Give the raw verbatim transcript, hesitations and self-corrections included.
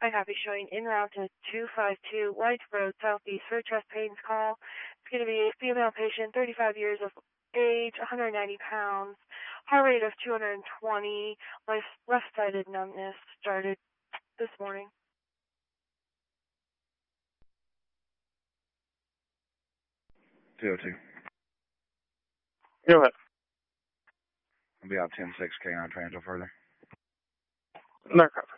I copy showing en route to two five two White Road Southeast for a chest pains call. It's going to be a female patient, thirty-five years of age, one hundred ninety pounds, heart rate of two hundred twenty, left, left-sided numbness, started this morning. two oh two. Go ahead. I'll be out ten six K on transfer further. No problem.